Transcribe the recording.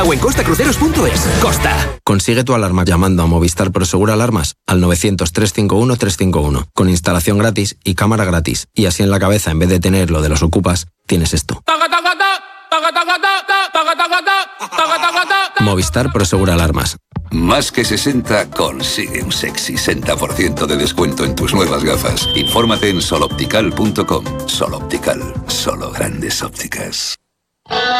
O en costacruceros.es. Costa. Consigue tu alarma llamando a Movistar Prosegur Alarmas al 900-351-351, con instalación gratis y cámara gratis. Y así en la cabeza, en vez de tener lo de los ocupas, tienes esto. Movistar Prosegur Alarmas. Más que 60 consigue un sexy 60% de descuento en tus nuevas gafas. Infórmate en soloptical.com. Soloptical, solo grandes ópticas.